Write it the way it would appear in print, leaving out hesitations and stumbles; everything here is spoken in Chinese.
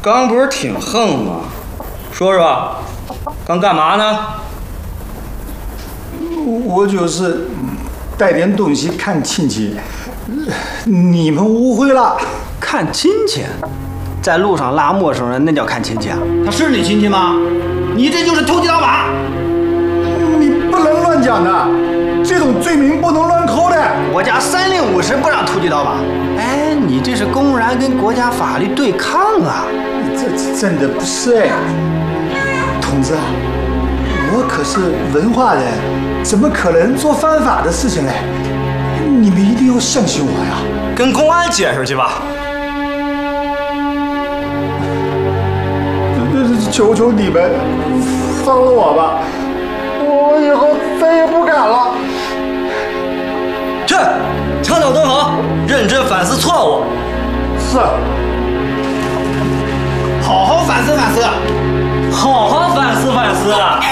刚不是挺横吗？说说，刚干嘛呢？ 我就是带点东西看亲戚，你们误会了。 看亲戚，在路上拉陌生人，那叫看亲戚啊？ 他是你亲戚吗？你这就是投机倒把！ 你不能乱讲的，这种罪名不能乱扣的。 国家3令5申不让投机倒把。哎，你这是公然跟国家法律对抗啊！ 这真的不是哎，同志啊，我可是文化人，怎么可能做犯法的事情嘞？你们一定要相信我呀！ 跟公安解释去吧。 求求你们放了我吧，我以后再也不敢了。 去，墙角蹲好，认真反思错误。 是。 好好反思反思， 好好反思反思。